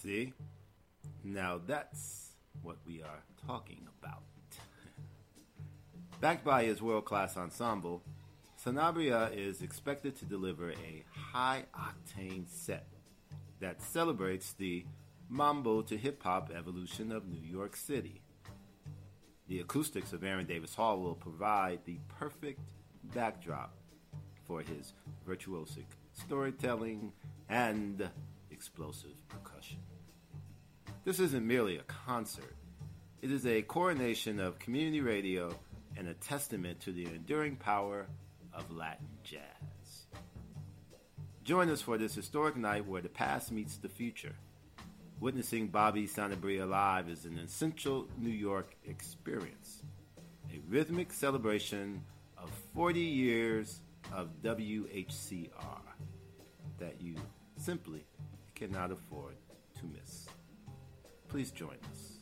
See? Now that's what we are talking about. Backed by his world-class ensemble, Sanabria is expected to deliver a high-octane set that celebrates the mambo to hip-hop evolution of New York City. The acoustics of Aaron Davis Hall will provide the perfect backdrop for his virtuosic storytelling and explosive percussion. This isn't merely a concert. It is a coronation of community radio and a testament to the enduring power of Latin jazz. Join us for this historic night where the past meets the future. Witnessing Bobby Sanabria live is an essential New York experience, a rhythmic celebration of 40 years of WHCR that you simply cannot afford to miss. Please join us.